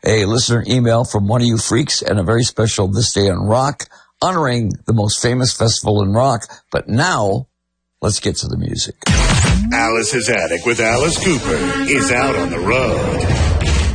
a listener email from one of you freaks and a very special This Day on Rock, honoring the most famous festival in rock. But now, let's get to the music. Alice's Attic with Alice Cooper is out on the road.